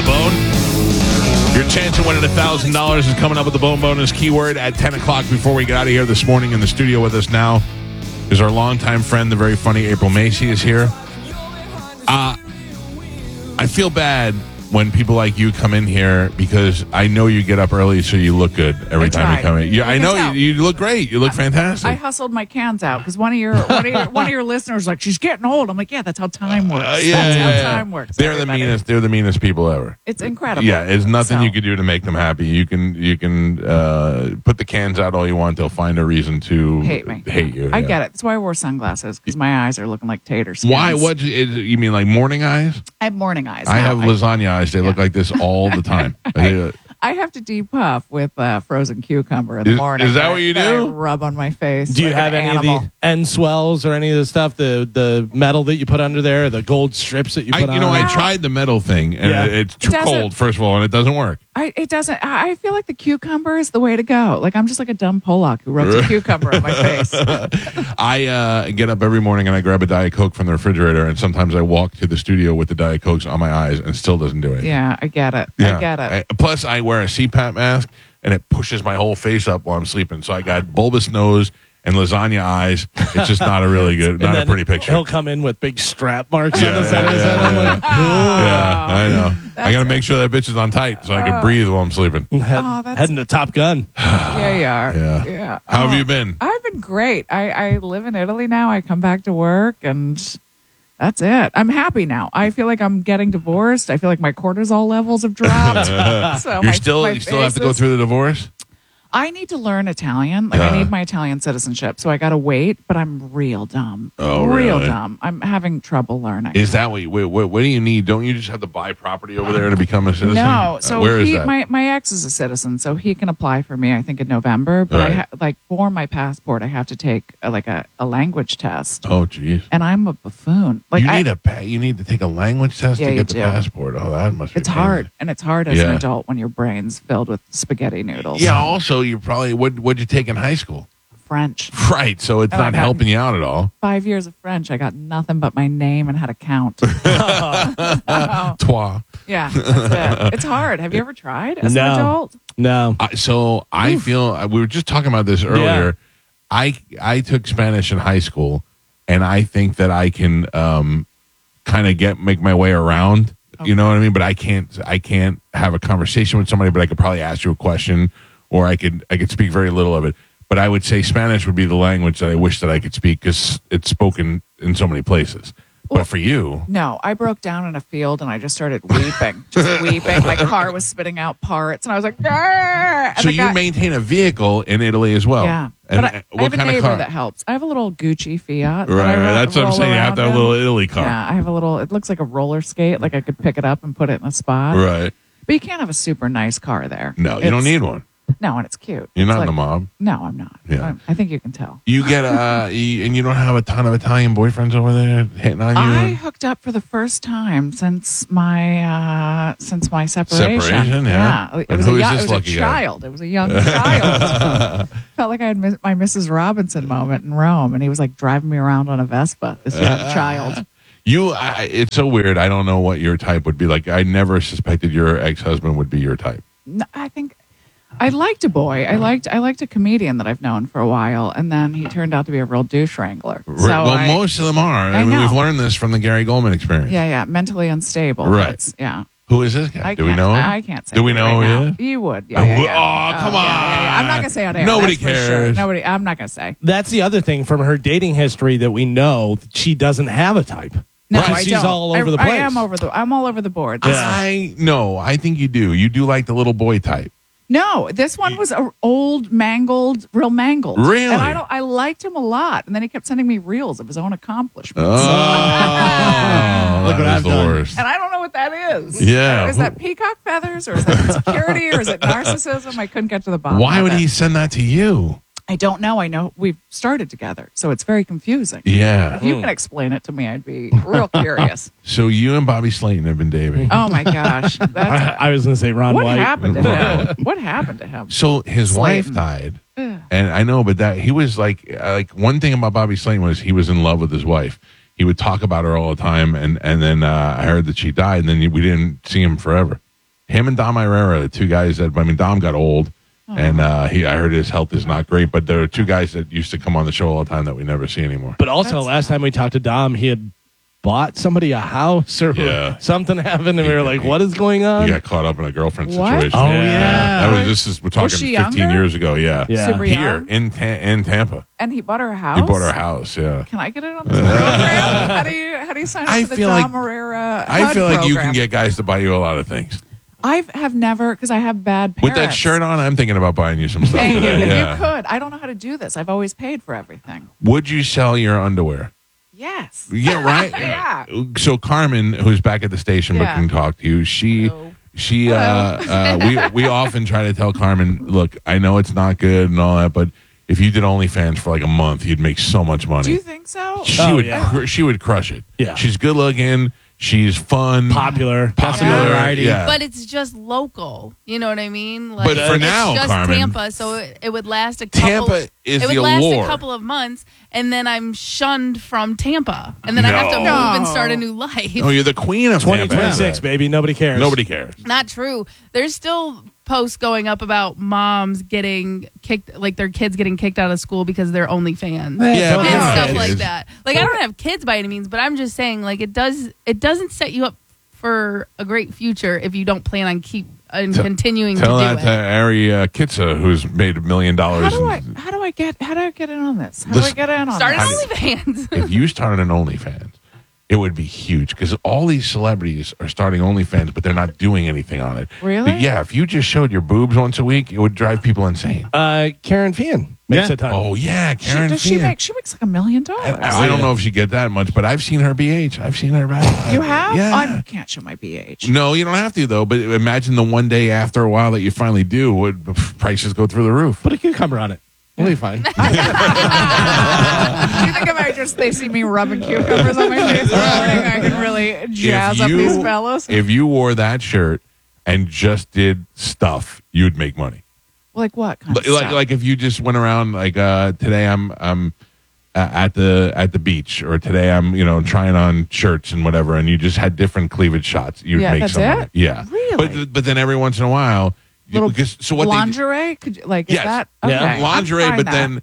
Bone. Your chance of winning $1,000 is coming up with the Bone Bonus keyword at 10 o'clock. Before we get out of here this morning, in the studio with us now is our longtime friend, the very funny April Macy is here. I feel bad when people like you come in here because I know you get up early so you look good every time you come in. Yeah, I know you look great. You look fantastic. I hustled my cans out because one of your listeners was like, she's getting old. I'm like, yeah, that's how time works. That's how time works. They're the meanest. They're the meanest people ever. It's incredible. Yeah, there's nothing you can do to make them happy. You can put the cans out all you want. They'll find a reason to hate me. Hate you. I get it. That's why I wore sunglasses because my eyes are looking like tater skins. Why? What you mean? Like morning eyes? I have morning eyes. I have lasagna eyes. They look like this all the time. I have to depuff with frozen cucumber in the morning. Is that what you do? I rub on my face. Do you have any of the end swells or any of the stuff, the metal that you put under there, the gold strips that you put on? I tried the metal thing, and it's too cold, first of all, and it doesn't work. It doesn't. I feel like the cucumber is the way to go. Like I'm just like a dumb Pollock who rubs a cucumber on my face. I get up every morning and I grab a Diet Coke from the refrigerator, and sometimes I walk to the studio with the Diet Cokes on my eyes, and it still doesn't do it. Yeah, I get it. Yeah. I get it. Plus, I wear a CPAP mask, and it pushes my whole face up while I'm sleeping. So I got bulbous nose and lasagna eyes. It's just not a really good, not a pretty picture. He'll come in with big strap marks on the Yeah, side of his head. I'm like, yeah, I know. I got to make sure that bitch is on tight so I can breathe while I'm sleeping. Heading to Top Gun. Yeah, you are. Yeah. How have you been? I've been great. I live in Italy now. I come back to work and that's it. I'm happy now. I feel like I'm getting divorced. I feel like my cortisol levels have dropped. So you still have to go through the divorce? I need to learn Italian. Like I need my Italian citizenship, so I got to wait. But I'm real dumb. Oh, real really? dumb. I'm having trouble learning. Is that what do you need? Don't you just have to buy property over there to become a citizen? No. So where is that? My ex is a citizen, so he can apply for me. I think in November. But Right. for my passport, I have to take a language test. Oh, geez. And I'm a buffoon. Like you need to take a language test to you get the do. passport. Oh, that must be It's hard, and it's hard as an Yeah. adult when your brain's filled with spaghetti noodles. Yeah. Also, you probably what'd you take in high school? French. Right. So it's Oh, not I got- helping you out at all. 5 years of French. I got nothing but my name and how to count. Toi. Yeah, that's it. It's hard. Have you ever tried as an No. adult? No. I feel we were just talking about this earlier. I took Spanish in high school, and I think that I can kind of make my way around. You know what I mean? But I can't have a conversation with somebody. But I could probably ask you a question, or I could speak very little of it. But I would say Spanish would be the language that I wish that I could speak because it's spoken in so many places. But for you, No, I broke down in a field and I just started weeping. Just weeping. My car was spitting out parts, and I was like, "Grr!" And so you maintain a vehicle in Italy as well. Yeah. And But I what have a kind of neighbor car? that helps. I have a little Gucci Fiat. Right. That's what I'm saying. You have to have a little Italy car. Yeah, I have a little. It looks like a roller skate. Like I could pick it up and put it in a spot. Right. But you can't have a super nice car there. No, you don't need one. No, and it's cute. You're It's not in like- the mob. No, I'm not. Yeah. I think you can tell. You get and you don't have a ton of Italian boyfriends over there hitting on you. I hooked up for the first time since my separation. Separation, yeah. It And was who is it this was lucky a guy? child. It was a young child. Felt like I had my Mrs. Robinson moment in Rome, and he was like driving me around on a Vespa. This young child. It's so weird. I don't know what your type would be like. I never suspected your ex-husband would be your type. No, I think I liked a boy. I liked a comedian that I've known for a while, and then he turned out to be a real douche wrangler. Most of them are. I know. We've learned this from the Gary Goldman experience. Yeah, mentally unstable. Right. Yeah. Who is this guy? Do we know him? I can't say. Do we that know right who he now. is? You would. Yeah. Oh, come on. Yeah. I'm not gonna say on air. Nobody that's for sure. cares. Nobody. I'm not gonna say. That's the other thing from her dating history that we know that she doesn't have a type. No, Right. I She's don't. all over the place. I'm all over the board. I think you do. You do like the little boy type. No, this one was a old, mangled, real mangled. Really? And I liked him a lot. And then he kept sending me reels of his own accomplishments. Oh, Look what that is I've the done. worst. And I don't know what that is. Yeah. Is that peacock feathers, or is that insecurity, or is it narcissism? I couldn't get to the bottom. Why of would it. he send that to you? I don't know. I know we've started together, so it's very confusing. Yeah. If you can explain it to me, I'd be real curious. So you and Bobby Slayton have been dating. Oh my gosh, that's I was going to say Ron what White. happened to him? What happened to him? So his wife Slayton. died, Ugh. and I know, but that he was like one thing about Bobby Slayton was he was in love with his wife. He would talk about her all the time, and then I heard that she died, and then we didn't see him forever. Him and Dom Irera, the two guys that, I mean, Dom got old, and I heard his health is not great, but there are two guys that used to come on the show all the time that we never see anymore. But also, last time we talked to Dom, he had bought somebody a house or something happened, and we were like, what is going on? He got caught up in a girlfriend What? situation. Oh, yeah. We're talking she 15 younger? years ago, Yeah. Super Here young? in Tampa. And he bought her a house. He bought her a house, yeah. Can I get it on this program? How do you sign up I for the feel Dom like- Herrera I HUD feel like you program? can get guys to buy you a lot of things. I have never, because I have bad parents. With that shirt on, I'm thinking about buying you some stuff Thank you. today. If Yeah. you could. I don't know how to do this. I've always paid for everything. Would you sell your underwear? Yes. Yeah, right. Yeah. So Carmen, who's back at the station but Yeah. can talk to you, she Hello. we often try to tell Carmen, look, I know it's not good and all that, but if you did OnlyFans for like a month, you'd make so much money. Do you think so? She would crush it. Yeah. She's good looking. She's fun, Popular. popular. Yeah. But it's just local. You know what I mean? But for it's now, just Carmen, Tampa, so it would last a couple. Tampa is it would the last allure. a couple of months, and then I'm shunned from Tampa, and then I have to No. move and start a new life. Oh, you're the queen of Tampa. 2026, baby. Nobody cares. Nobody cares. Not true. There's still posts going up about moms getting kicked, like their kids getting kicked out of school because they're OnlyFans. Yeah, but And yeah. stuff It like is. that. Like I don't have kids by any means, but I'm just saying, like it doesn't set you up for a great future if you don't plan on continuing to do Tell that it. to Ari Kitsa, who's made $1 million. How do I get in on this? How do I Listen, get in on Start an this? OnlyFans. If you started an OnlyFans, it would be huge because all these celebrities are starting OnlyFans, but they're not doing anything on it. Really? But yeah, if you just showed your boobs once a week, it would drive people insane. Karen Fian makes a ton. Oh yeah, Karen. She Fian. makes like $1 million. I don't know if she get that much, but I've seen her BH. I've seen her back. You have? Yeah. I can't show my BH. No, you don't have to though. But imagine the one day after a while that you finally do, would prices go through the roof? Put a cucumber on it. It'll be fine. Do you think if they see me rubbing cucumbers on my face in the morning, I can really jazz up these fellows? If you wore that shirt and just did stuff, you'd make money. Like what kind of stuff? Like if you just went around like today I'm at the beach, or today I'm trying on shirts and whatever, and you just had different cleavage shots, you'd make that's some it? money. Yeah, Really? But then every once in a while, Little so what lingerie? Could you, like, is Yes. that Yeah. okay? I'm lingerie, fine but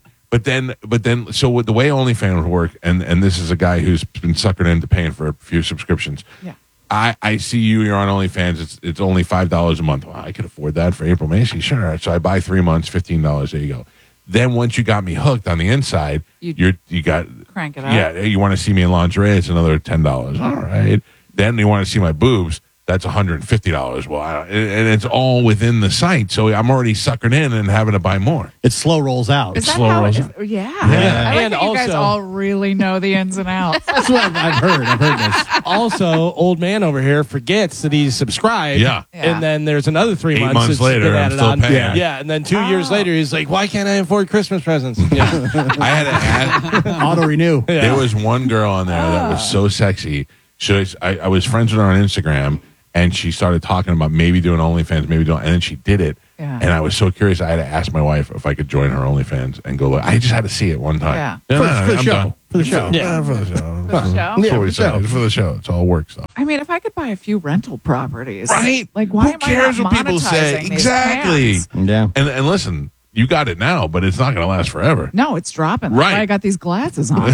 then, so with the way OnlyFans would work, and this is a guy who's been suckered into paying for a few subscriptions. Yeah. I see you're on OnlyFans. It's only $5 a month. Well, I could afford that for April Macy. Sure. So I buy 3 months, $15. There you go. Then once you got me hooked on the inside, you got Crank it up. Yeah, you want to see me in lingerie? It's another $10. All right. Then you want to see my boobs? That's $150. Well, and it's all within the site, so I'm already suckered in and having to buy more. It slow rolls out. Is that slow how rolls it is? Yeah. Yeah. I like And that you guys also- all really know the ins and outs. That's what I've heard. I've heard this. Also, old man over here forgets that he's subscribed. Yeah. And then there's another 3 8 months. months it's later, been I'm added still on. paying. Yeah. And then 2 years later, he's like, why can't I afford Christmas presents? Yeah. I had to ask. Auto renew. There was one girl on there that was so sexy. I was friends with her on Instagram, and she started talking about maybe doing OnlyFans, and then she did it. Yeah. And I was so curious, I had to ask my wife if I could join her OnlyFans and go look. I just had to see it one time. Yeah. For the I'm show. done. For the show. Yeah. For the show. For the show? That's Yeah, what for we the said. show. It's for the show. It's all work stuff. I mean, if I could buy a few rental properties. Right? Like, why Who am cares I not what people say? monetizing these Exactly. fans? Yeah. And listen, you got it now, but it's not going to last forever. No, it's dropping. That's Right. why I got these glasses on.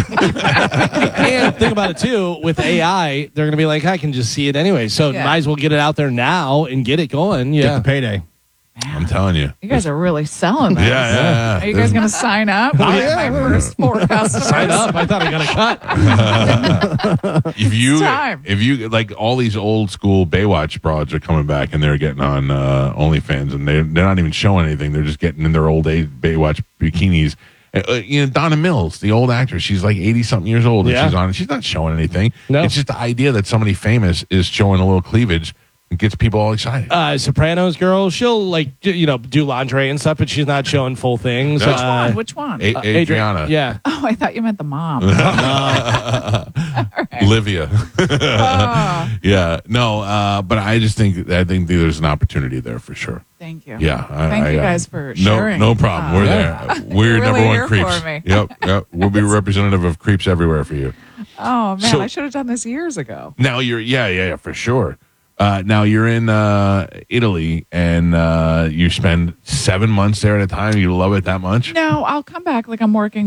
And think about it, too. With AI, they're going to be like, I can just see it anyway. So Yeah. might as well get it out there now and get it going. Get Yeah. the payday. I'm telling you. You guys are really selling this. Yeah. Are you guys going to sign up? I have my first 4 customers. Sign up. I thought I got a cut. If you like, all these old school Baywatch broads are coming back, and they're getting on OnlyFans, and they're not even showing anything. They're just getting in their old age Baywatch bikinis. Donna Mills, the old actress, she's like 80 something years old, and Yeah. she's on it. She's not showing anything. No. It's just the idea that somebody famous is showing a little cleavage. It gets people all excited. Sopranos girl, she'll do lingerie and stuff, but she's not showing full things. Which one? Adriana. Yeah. Oh, I thought you meant the mom. Livia. Oh, Yeah. No, but I think there's an opportunity there for sure. thank you. Yeah. Thank you guys for sharing. No problem. We're there. We're You're number really one here creeps. for me. Yep. We'll be representative of creeps everywhere for you. Oh, man. So- I should have done this years ago. Now you're, yeah, for sure. Now you're in Italy, and you spend 7 months there at a time. You love it that much? No, I'll come back. Like I'm working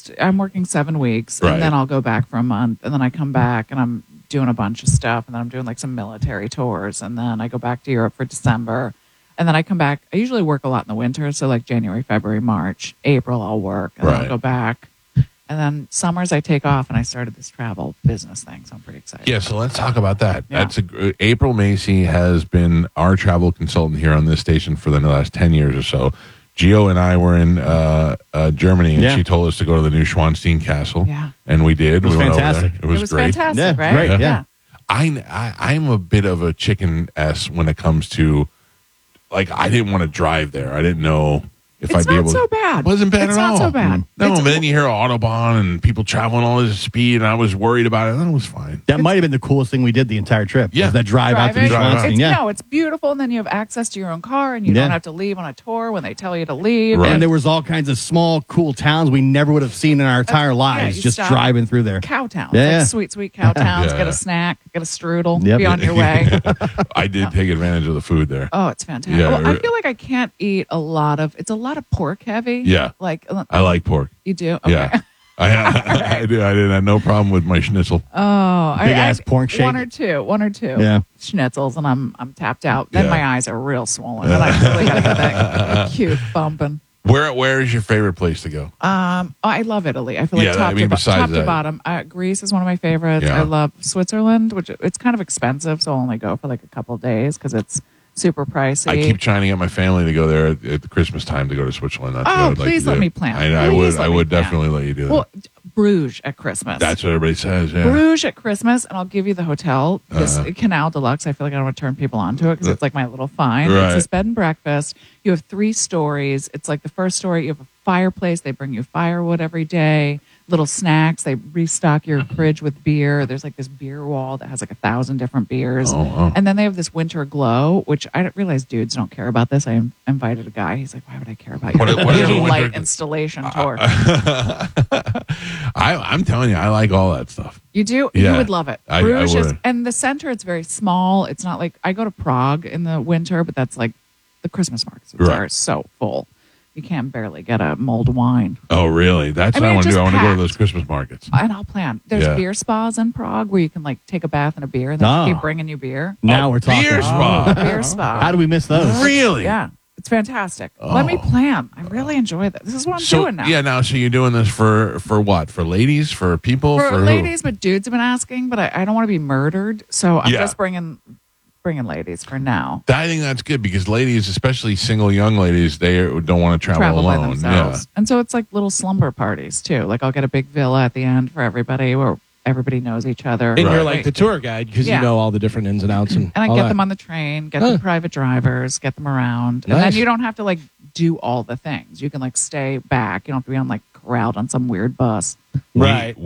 7 weeks, Right. and then I'll go back for a month, and then I come back and I'm doing a bunch of stuff, and then I'm doing like some military tours, and then I go back to Europe for December, and then I come back. I usually work a lot in the winter, so like January, February, March, April, I'll work, and then Right. I'll go back. And then summers I take off, and I started this travel business thing, so I'm pretty excited. Yeah, so let's talk about that. Yeah. April Macy has been our travel consultant here on this station for the last 10 years or so. Gio and I were in Germany, and Yeah. she told us to go to the new Schwanstein Castle. Yeah. And we did. It was we went over fantastic. there. It was great. fantastic, Yeah, right? great, yeah. I'm a bit of a chicken S when it comes to, like, I didn't want to drive there. I didn't know if It's I'd be not able so to. bad. It wasn't bad It's at all. not so bad. No, It's- but then you hear Autobahn and people traveling all this speed, and I was worried about it. Then it was fine. That might have been the coolest thing we did the entire trip. Yeah. was that drive out to Driving. Schwanstein. It's, Yeah. No, it's beautiful, and then you have access to your own car, and you Yeah. don't have to leave on a tour when they tell you to leave. Right. And there was all kinds of small, cool towns we never would have seen in our entire lives you just stop. driving through there. Cow towns, Yeah. like sweet cow towns. Yeah. Get a snack, get a strudel, Yep. be on your way. I did take advantage of the food there. Oh, it's fantastic. Yeah, Well, I right. feel like I can't eat a lot of. It's a lot of pork heavy. Yeah. like I like pork. you do. Okay. Yeah. I do. I didn't have no problem with my schnitzel. Oh, Big ass pork shake. One or two. Yeah. schnitzels, and I'm tapped out. Then Yeah. my eyes are real swollen, and I really gotta get that cute bumping. Where is your favorite place to go? I love Italy. I feel like Yeah, top, I mean, to, besides top to that. bottom. Greece is one of my favorites. Yeah. I love Switzerland, which it's kind of expensive, so I'll only go for like a couple of days because it's super pricey. I keep trying to get my family to go there at the Christmas time to go to Switzerland. That's what I would like please to let do. me plan. I Please would. let I me would plan. definitely let you do that. Well, Bruges at Christmas. That's what everybody says. Yeah. Bruges at Christmas, and I'll give you the hotel. This Canal Deluxe. I feel like I don't want to turn people onto it because it's like my little find. Right. It's this bed and breakfast. You have 3 stories. It's like the first story. You have a fireplace. They bring you firewood every day. Little snacks. They restock your fridge with beer. There's like this beer wall that has like 1,000 different beers. Oh, wow. And then they have this winter glow, which I didn't realize dudes don't care about this. I invited a guy. He's like, "Why would I care about your What is a light winter- installation tour?" I'm telling you, I like all that stuff. You do? Yeah. You would love it. I Bruges is, would. and the center, it's very small. It's not like I go to Prague in the winter, but that's like the Christmas markets Right. are so full. You can't barely get a mulled wine. Oh, really? That's I what I mean, want to it's do. I want just to go to packed. those Christmas markets. And I'll plan. There's Yeah. beer spas in Prague where you can like take a bath in a beer and they Oh. keep bringing you beer. Now Oh, we're talking. beer spa. Beer spa. How do we miss those? Really? Yeah. It's fantastic. Let me plan. I really enjoy that. This is what I'm So doing now. yeah, now so you're doing this for what? For ladies? For people? For who? ladies, but dudes have been asking, but I don't want to be murdered. So I'm Yeah. just bringing ladies for now. I think that's good because ladies, especially single young ladies, they don't want to travel By alone. themselves. And so it's like little slumber parties too. Like I'll get a big villa at the end for everybody where everybody knows each other. And you're Right. like the tour guide because Yeah. you know all the different ins and outs. And I all get that. them on the train, get Huh. the private drivers, get them around. And Nice. then you don't have to like do all the things. You can like stay back. You don't have to be on like corralled on some weird bus. Right.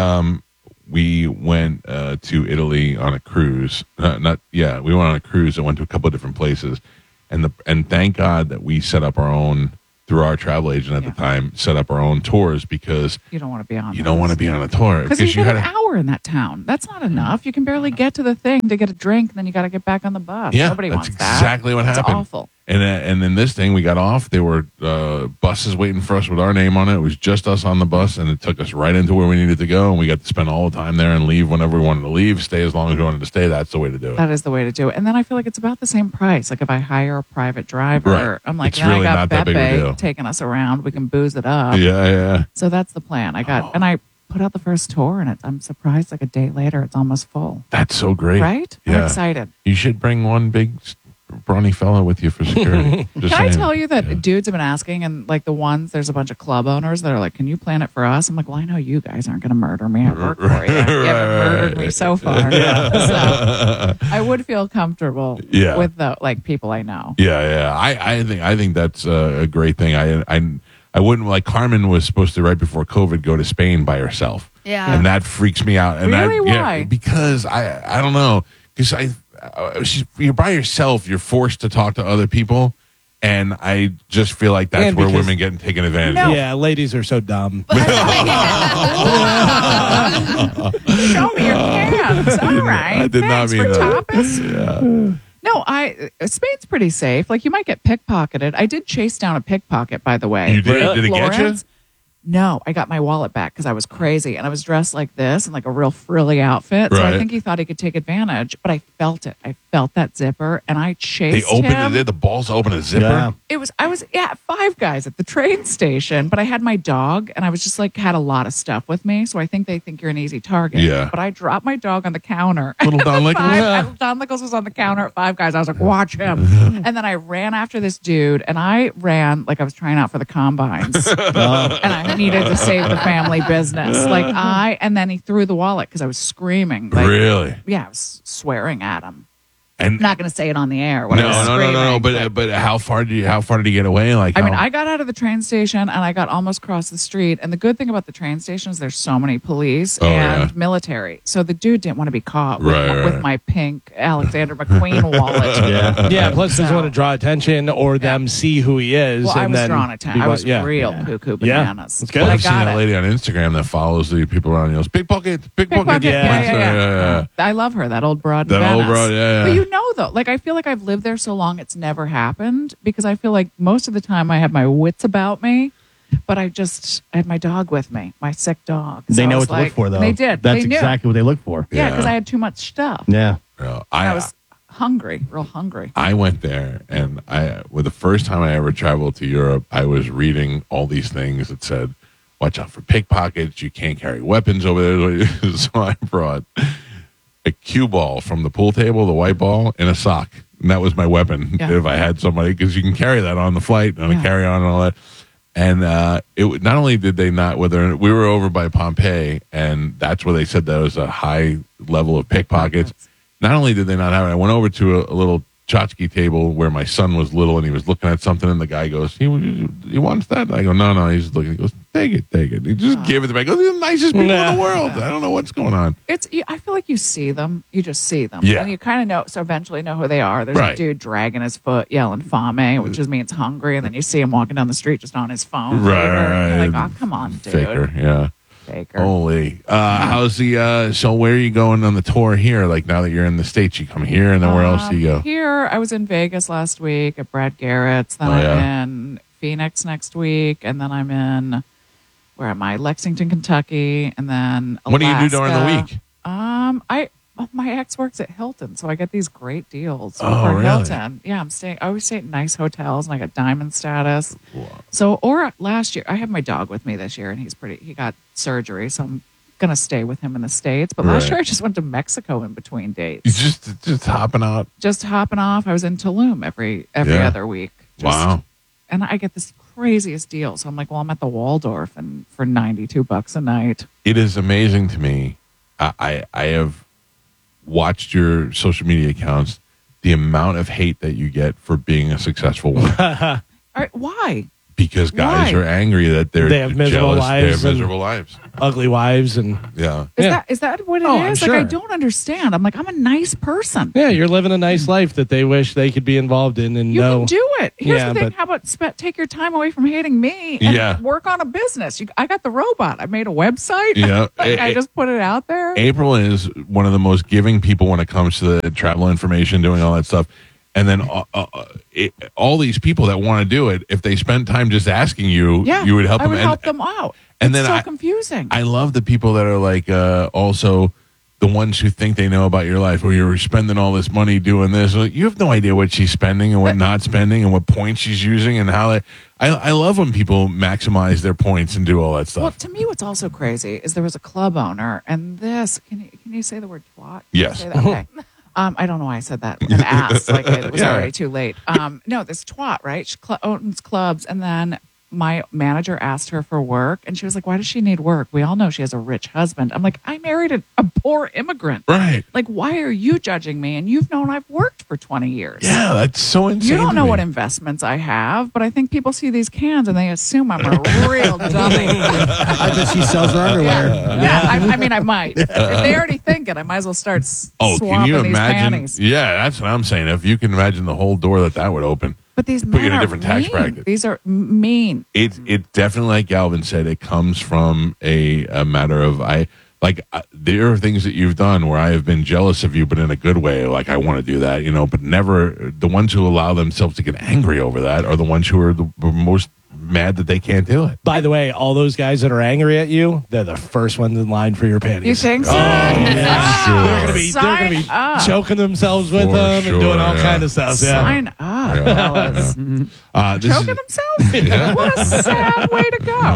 We went to Italy on a cruise. We went on a cruise and went to a couple of different places, and thank God that we set up our own through our travel agent at Yeah. the time. Set up our own tours because You don't want to be on you don't want to be on a tour because you you get had an hour in that town. That's not enough. You can barely get to the thing to get a drink, and then you got to get back on the bus. Yeah, Nobody that's wants that. exactly what It's happened. awful. And in this thing, we got off. There were buses waiting for us with our name on it. It was just us on the bus, and it took us right into where we needed to go. And we got to spend all the time there and leave whenever we wanted to leave, stay as long as we wanted to stay. That's the way to do it. That is the way to do it. And then I feel like it's about the same price. Like if I hire a private driver, Right. I'm like, It's then really I got not that big of a deal. Beppe taking us around. We can booze it up. Yeah. So that's the plan. And I put out the first tour, and I'm surprised. Like a day later, it's almost full. That's so great. Right? I'm Yeah. excited. You should bring one big brawny fella with you for security. Just Can I saying. tell you that dudes have been asking, and like the ones, there's a bunch of club owners that are like, "Can you plan it for us?" I'm like, "Well, I know you guys aren't going to murder me. I work for you. You haven't murdered me so far." So I would feel comfortable Yeah. with the like people I know. Yeah. I think that's a great thing. I wouldn't like Carmen was supposed to right before COVID go to Spain by herself. Yeah. And that freaks me out. And Really? that, Why? Because I don't know. Because you're by yourself. You're forced to talk to other people, and I just feel like that's And where because- women getting taken advantage No. of. Yeah, ladies are so dumb. show me your cans. All right. I did not Thanks mean for that. tapas. No, Spain's pretty safe. Like, you might get pickpocketed. I did chase down a pickpocket, by the way. You did? Did it get you? Florence. No, I got my wallet back because I was crazy and I was dressed like this in like a real frilly outfit. So Right. I think he thought he could take advantage, but I felt it. I felt that zipper and I They chased opened him. it. The balls open a zipper. Yeah. I was at Five Guys at the train station, but I had my dog and I was just like, had a lot of stuff with me. So I think they think you're an easy target. Yeah. But I dropped my dog on the counter. Little Don Lickles? Don Lickles was on the counter at Five Guys. I was like, watch him. And then I ran after this dude and I ran like I was trying out for the combines. And I needed to save the family business. And then he threw the wallet because I was screaming. Like, Really? yeah, I was swearing at him. And I'm not going to say it on the air. What I was no. screaming, But how far did he get away? Like, I mean, how- I got out of the train station and I got almost across the street. And the good thing about the train station is there's so many police Oh, and yeah. military. So the dude didn't want to be caught with, Right, with right. my pink Alexander McQueen wallet. Yeah, plus doesn't So- want to draw attention or them see who he is. Well, I and was then drawing attention. he I was yeah. real cuckoo Yeah, bananas. that's good. But I I've seen got that it. lady on Instagram that follows the people around and yells, pickpocket. Pickpocket. Yeah. I love her, that old broad. in That old Venice. broad, yeah. But you know, though, like I feel like I've lived there so long, it's never happened because I feel like most of the time I have my wits about me, but I had my dog with me, my sick dog. So They I know was what to look like- for, though. They did. That's They knew. exactly what they look for. Yeah, because Yeah. I had too much stuff. Yeah. I was hungry, real hungry. I went there, and the first time I ever traveled to Europe, I was reading all these things that said, "Watch out for pickpockets. You can't carry weapons over there." So I brought a cue ball from the pool table, the white ball, and a sock, and that was my weapon Yeah. if I had somebody, because you can carry that on the flight on a Yeah. carry on and all that. And not only did they not, whether we were over by Pompeii, and that's where they said there was a high level of pickpockets. Not only did they not have it, I went over to a little tchotchke table where my son was little, and he was looking at something, and the guy goes, "He wants that?" And I go, "No." He's looking. He goes, "Take it." He just gave it to me. I go, "They're the nicest people in the world." I don't know what's going on. I feel like you see them. You just see them. Yeah. And you kind of know, so eventually know who they are. There's Right. a dude dragging his foot, yelling fame, which just means hungry. And then you see him walking down the street just on his phone. Right. You're like, oh, come on, dude. Faker, yeah. Faker. Holy. How's the, so where are you going on the tour here? Like, now that you're in the States, you come here, and then where else do you go? Here, I was in Vegas last week at Brad Garrett's. Then Oh, I'm yeah. in Phoenix next week. And then I'm in, where am I? Lexington, Kentucky. And then Alaska. What do you do during the week? My ex works at Hilton, so I get these great deals Oh, for really? Hilton. Yeah, I always stay at nice hotels, and I got diamond status. So, or last year, I have my dog with me this year, and he got surgery, so I'm gonna stay with him in the States. But last Right. year, I just went to Mexico in between dates, You just hopping out. just hopping off. I was in Tulum every Yeah. other week. Wow. And I get this craziest deal. So I'm like, well, I'm at the Waldorf and for $92 a night. It is amazing to me. I have watched your social media accounts, the amount of hate that you get for being a successful woman. All right, why? Because guys Why? are angry that They have miserable jealous. lives They have and- miserable lives. Ugly wives and Yeah. Is that what it is? Oh, I'm Like, sure. I don't understand. I'm like, I'm a nice person. yeah, you're living a nice life that they wish they could be involved in and You know. can do it. Here's Yeah, the thing. but- How about take your time away from hating me and Yeah. work on a business? I got the robot. I made a website. Yeah. I just put it out there. April is one of the most giving people when it comes to the travel information, doing all that stuff. And then all these people that want to do it, if they spent time just asking you, Yeah, you would help I them. would help them out. and It's then so confusing. I love the people that are like also the ones who think they know about your life, or you're spending all this money doing this. Like, you have no idea what she's spending and what not spending and what points she's using and how they. I love when people maximize their points and do all that stuff. Well, to me, what's also crazy is there was a club owner, and this can you say the word twat? Can Yes. you say that? Okay. I don't know why I said that. An ass, like it was Yeah. already too late. No, this twat, right? She owns clubs, and then my manager asked her for work, and she was like, "Why does she need work? We all know she has a rich husband." I'm like, "I married a poor immigrant. Right. Like, why are you judging me? And you've known I've worked for 20 years." Yeah, that's so insane. You don't to know me. what investments I have, but I think people see these cans and they assume I'm a real dummy. I bet she sells her underwear. Yeah, I mean, I might. If they already think it, I might as well start Oh, swapping can you these imagine? panties. Yeah, that's what I'm saying. If you can imagine the whole door that would open, But these Put you men in a are different tax mean. bracket. These are mean. it definitely, like Galvin said, it comes from a matter of like there are things that you've done where I have been jealous of you, but in a good way. Like I want to do that, but never the ones who allow themselves to get angry over that are the ones who are the most mad that they can't do it. By the way, all those guys that are angry at you, they're the first ones in line for your panties. You think so? They're gonna be choking themselves with them and doing all kind of stuff. Yeah. Sign up, fellas. Choking themselves? Yeah. What a sad way to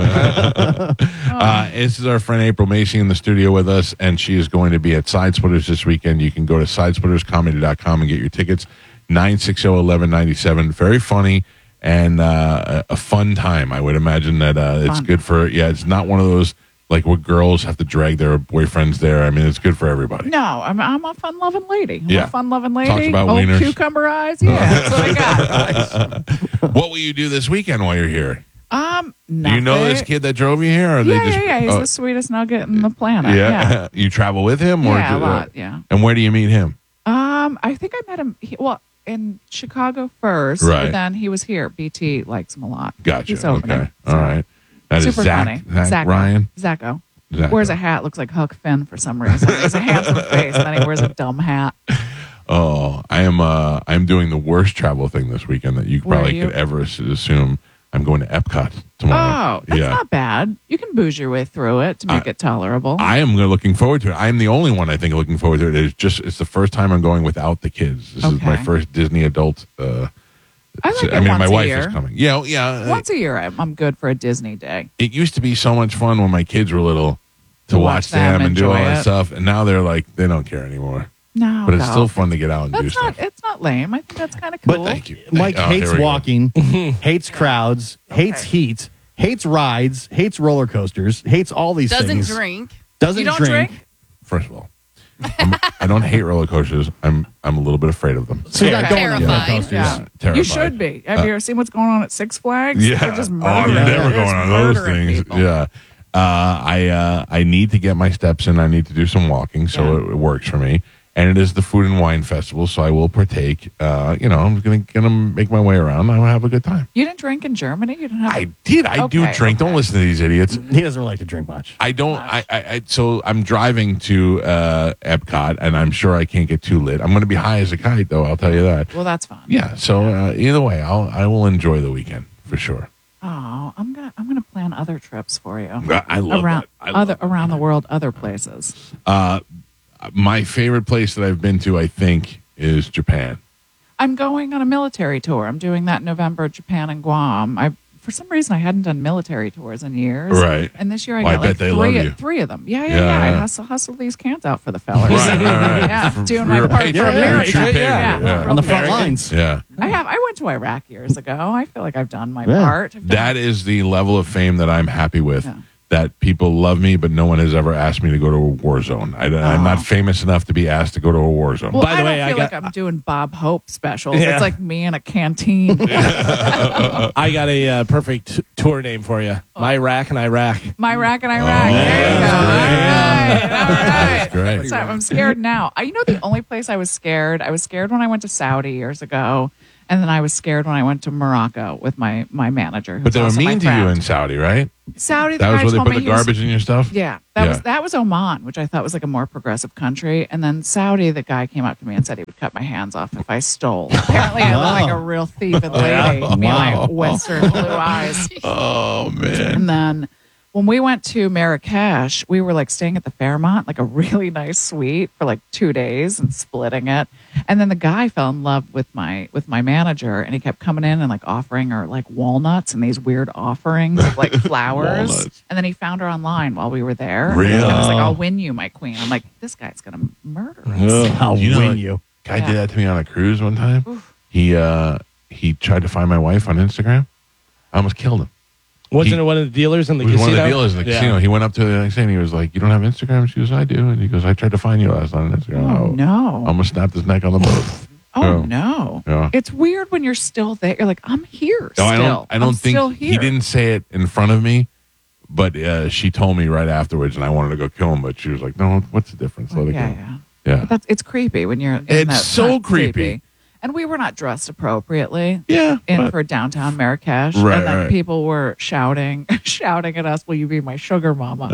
go. This is our friend April Macy in the studio with us, and she is going to be at Side Splitters this weekend. You can go to sidesplitterscomedy.com and get your tickets. 960-1197. Very funny. And a fun time. I would imagine that it's good for, it's not one of those like where girls have to drag their boyfriends there. I mean, it's good for everybody. No, I'm a fun-loving lady. I'm Yeah. a fun-loving lady. Talks about Old wieners. cucumber eyes. Yeah, that's what I got. What will you do this weekend while you're here? Nothing. Do you know this kid that drove you here? Or Yeah. He's the sweetest nugget in the planet. Yeah. You travel with him? Or Yeah, a lot, yeah. And where do you meet him? I think I met him, in Chicago first. Right. But then he was here. BT likes him a lot. Gotcha. He's opening. Okay. All right. That is Super Zach. funny. Zach Ryan. Zacko. Zacko. Wears a hat, looks like Huck Finn for some reason. He has a handsome face, and then he wears a dumb hat. Oh, I'm doing the worst travel thing this weekend that you Where probably are you? could ever assume. I'm going to Epcot tomorrow. Oh, that's not bad. You can booze your way through it to make it tolerable. I am looking forward to it. I'm the only one I think looking forward to it. It's the first time I'm going without the kids. This is my first Disney adult. I like it my once wife a year. is coming. Yeah. Once a year, I'm good for a Disney day. It used to be so much fun when my kids were little to watch them and do all enjoy that it. stuff, and now they're like they don't care anymore. No, But it's no. still fun to get out and do That's stuff. it's not lame. I think that's kind of cool. But Thank you. Mike Oh, hates here we go. walking, hates crowds, hates heat, hates rides, hates roller coasters, hates all these Doesn't things. drink. Doesn't You don't drink. drink? First of all, I don't hate roller coasters. I'm a little bit afraid of them. So you're not Okay. going on roller Terrified. coasters. Yeah. Terrified. You should be. Have you ever seen what's going on at Six Flags? Yeah. They're just I'm murdering. never They're going just on those murdering things. people. Yeah. I need to get my steps in. I need to do some walking, so it works for me. And it is the Food and Wine Festival, so I will partake. I'm gonna make my way around. I'll have a good time. You didn't drink in Germany? You didn't have. I did. I do Okay, drink. Don't listen to these idiots. He doesn't really like to drink much. I don't. So I'm driving to Epcot, and I'm sure I can't get too lit. I'm going to be high as a kite, though. I'll tell you that. Well, that's fine. Yeah. So either way, I will enjoy the weekend for sure. Oh, I'm gonna plan other trips for you. I love around that. I love that. around the world, other places. My favorite place that I've been to, I think, is Japan. I'm going on a military tour. I'm doing that in November, Japan and Guam. For some reason, I hadn't done military tours in years. Right. And this year I Well, I got bet like they love you. three of them. Yeah. I Yeah. hustle these cans out for the fellas. Right. Yeah, doing my You're a part for patriot. America. You're a patriot. Yeah. On the front lines. Yeah. I went to Iraq years ago. I feel like I've done my Yeah. part. I've done- That is the level of fame that I'm happy with. Yeah. That people love me, but no one has ever asked me to go to a war zone. I'm not famous enough to be asked to go to a war zone. Well, By the I way, don't I feel got- like I'm doing Bob Hope specials. Yeah. It's like me in a canteen. I got a perfect tour name for you. My Rack and Iraq. My rack and Iraq. There you go. All right. That's great. What's up? I'm scared now. The only place I was scared when I went to Saudi years ago. And then I was scared when I went to Morocco with my manager. But they were who's also my mean to you friend. in Saudi, right? Saudi. That was guy where they told put me the he was- garbage in your stuff? Yeah, Yeah. that was Oman, which I thought was like a more progressive country. And then Saudi, the guy came up to me and said he would cut my hands off if I stole. Apparently, I look like a real thieving lady. Me and my Western blue eyes. Oh, man. And then when we went to Marrakesh, we were like staying at the Fairmont, like a really nice suite for like 2 days and splitting it. And then the guy fell in love with my manager, and he kept coming in and like offering her like walnuts and these weird offerings of like flowers. Walnuts. And then he found her online while we were there. Really? And he was like, "I'll win you, my queen." I'm like, "This guy's gonna murder us." I'll You know win what? you. Guy Yeah. did that to me on a cruise one time. He tried to find my wife on Instagram. I almost killed him. Wasn't He- it one of the dealers in the He was casino? one of the dealers in the Yeah. casino. He went up to the next day and he was like, "You don't have Instagram?" She goes, "I do." And he goes, "I tried to find you last night on Instagram." Oh I no! almost snapped his neck on the boat. Oh Yeah. no! Yeah. It's weird when you're still there. You're like, "I'm here." No, Still. I don't I'm think still he here. didn't say it in front of me, but she told me right afterwards, and I wanted to go kill him, but she was like, "No, what's the difference? Let it Yeah, go." yeah. Yeah. But it's creepy when you're. In It's that so front, creepy. And we were not dressed appropriately. Yeah, For downtown Marrakesh. Right, and then right. people were shouting at us, will you be my sugar mama?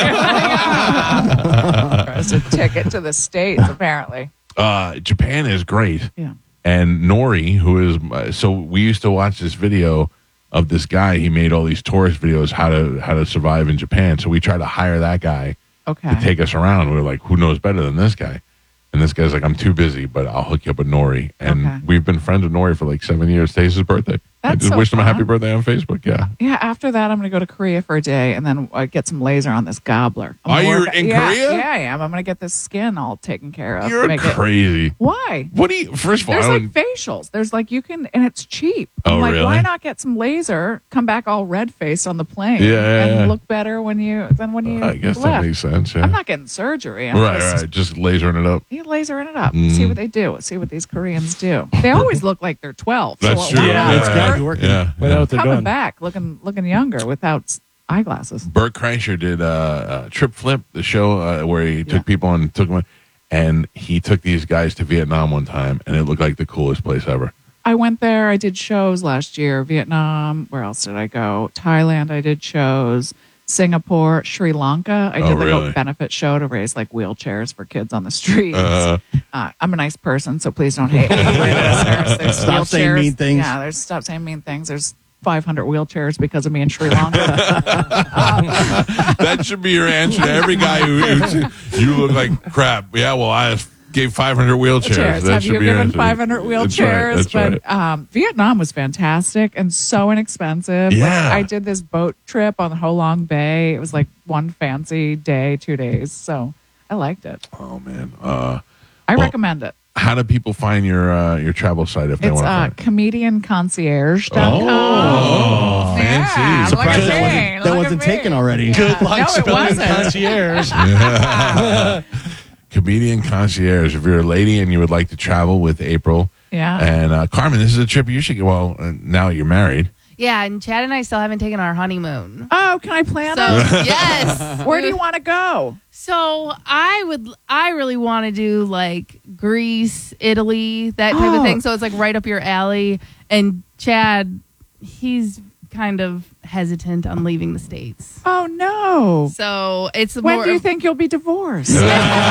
It's a ticket to the States, apparently. Japan is great. Yeah. And Nori, who is so we used to watch this video of this guy. He made all these tourist videos how to survive in Japan. So we tried to hire that guy Okay. to take us around. We were like, who knows better than this guy? And this guy's like, I'm too busy, but I'll hook you up with Nori. And Okay. we've been friends with Nori for like 7 years. Today's his birthday. I That's just so wished him a happy fun. birthday on Facebook. Yeah. Yeah, after that, I'm going to go to Korea for a day and then get some laser on this gobbler. Are you in Korea? Yeah, I am. I'm going to get this skin all taken care of. You're Make it- crazy. Why? What do you, first of all, There's I like don't, facials. There's like you can, and it's cheap. Oh, I'm like, really? why not get some laser? Come back all red faced on the plane, Yeah, and yeah. look better when you I guess that left. makes sense. Yeah. I'm not getting surgery. I'm Right, just, right. Just lasering it up. You lasering it up. Mm. See what they do. See what these Koreans do. They always look like they're 12. That's so true. why Yeah, not? it's gotta They're be working. Yeah. We know what they're coming doing. back looking younger without eyeglasses. Bert Kreischer did Trip Flip, the show where he took people and took them, and he took these guys to Vietnam one time, and it looked like the coolest place ever. I went there. I did shows last year. Vietnam. Where else did I go? Thailand. I did shows. Singapore, Sri Lanka. I did really? a benefit show to raise like wheelchairs for kids on the streets. I'm a nice person, so please don't hate me. There's Stop saying wheelchairs. mean things. Yeah, stop saying mean things. There's 500 wheelchairs because of me in Sri Lanka. That should be your answer to every guy who you look like crap. Yeah, well, I gave 500 wheelchairs. Chairs. That Have should you be your given answer. 500 wheelchairs? That's right. That's right. But Vietnam was fantastic and so inexpensive. Yeah. I did this boat trip on the Ho Long Bay. It was like one fancy day, 2 days. So I liked it. Oh man, I recommend it. how do people find your travel site if they It's want to? comedianconcierge.com. Oh, Yeah, fancy! look at Surprised me. that Look wasn't at me. taken already. Good luck No, it spelling wasn't. concierge. Comedian concierge. If you're a lady and you would like to travel with April Yeah. and Carmen, this is a trip you should go. Well, now you're married. Yeah, and Chad and I still haven't taken our honeymoon. Oh, can I plan So it? yes. Where do you want to go? So I really want to do like Greece, Italy, that type of thing. So it's like right up your alley. And Chad, he's kind of hesitant on leaving the States. Oh, no. So it's When more do you of- think you'll be divorced? Listen,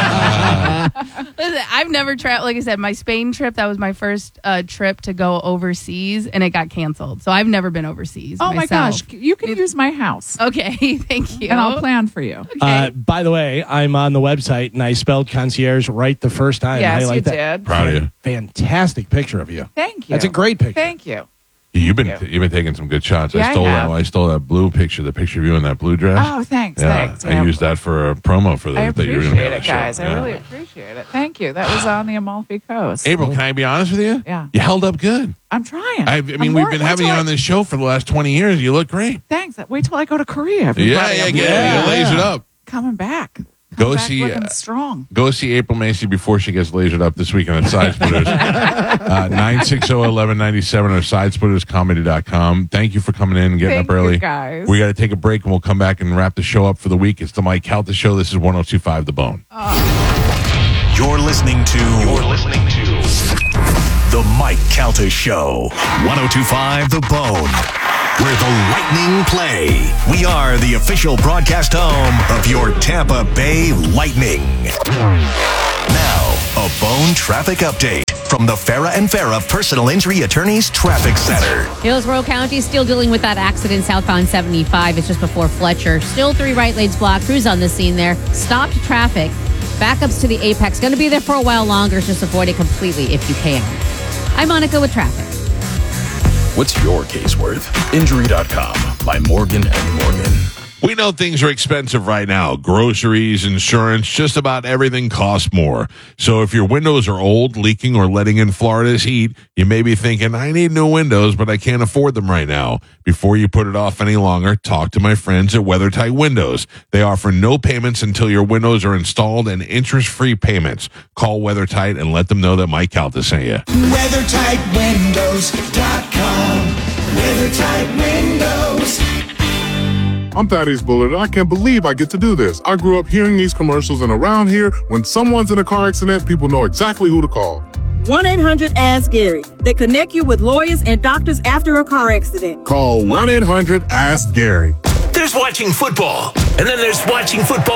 I've never traveled. Like I said, my Spain trip, that was my first trip to go overseas, and it got canceled. So I've never been overseas. Oh, my myself. gosh. You can use my house. Okay, thank you. And I'll plan for you. Okay. By the way, I'm on the website and I spelled concierge right the first time. Yes, I like you that. did. Proud of you. Fantastic picture of you. Thank you. That's a great picture. Thank you. You've been Thank you've been taking some good shots. Yeah, I stole that blue picture, the picture of you in that blue dress. Oh, thanks. yeah, Thanks. I used that for a promo for the I that you were appreciate gonna be on the it, show. guys. I Yeah. really appreciate it. Thank you. That was on the Amalfi Coast. April, can I be honest with you? Yeah. You held up good. I'm trying. I mean, we've been having you on this show for the last 20 years. You look great. Thanks. Wait till I go to Korea. Everybody. Yeah, I'm you lasered up. coming back. Go Back see, looking strong. Go see April Macy before she gets lasered up this weekend at Side Splitters. 960-1197 or sidesplitterscomedy.com. Thank you for coming in and getting Thank up early. you, guys. We got to take a break and we'll come back and wrap the show up for the week. It's the Mike Calta Show. This is 102.5 The Bone. You're listening to The Mike Calta Show. 102.5 The Bone, where the Lightning play. We are the official broadcast home of your Tampa Bay Lightning. Now, a Bone traffic update from the Farah and Farah Personal Injury Attorneys Traffic Center. Hillsborough County still dealing with that accident southbound 75. It's just before Fletcher. Still 3 right lanes blocked. Crews on the scene there. Stopped traffic. Backups to the Apex. Going to be there for a while longer. Just avoid it completely if you can. I'm Monica with traffic. What's your case worth? Injury.com by Morgan & Morgan. We know things are expensive right now. Groceries, insurance, just about everything costs more. So if your windows are old, leaking, or letting in Florida's heat, you may be thinking, I need new windows, but I can't afford them right now. Before you put it off any longer, talk to my friends at WeatherTight Windows. They offer no payments until your windows are installed and interest-free payments. Call WeatherTight and let them know that Mike Calta sent you. WeatherTightWindows.com. WeatherTight Windows. I'm Thaddeus Bullard, and I can't believe I get to do this. I grew up hearing these commercials, and around here, when someone's in a car accident, people know exactly who to call. 1-800-ASK-GARY. They connect you with lawyers and doctors after a car accident. Call 1-800-ASK-GARY. There's watching football, and then there's watching football